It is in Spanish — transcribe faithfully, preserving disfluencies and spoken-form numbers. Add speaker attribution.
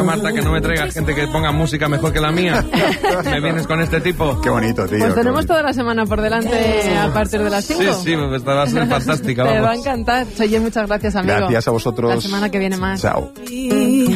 Speaker 1: dicho, Marta, que no me traigas gente que ponga música mejor que la mía. Me vienes con este tipo.
Speaker 2: Qué bonito, tío.
Speaker 3: Pues tenemos toda la semana por delante a partir de las cinco.
Speaker 1: Sí, sí, pues va a ser fantástica.
Speaker 3: Te
Speaker 1: Vamos.
Speaker 3: va a encantar. Oye, muchas gracias, amigo.
Speaker 2: Gracias a vosotros.
Speaker 3: La semana que viene más.
Speaker 2: Chao.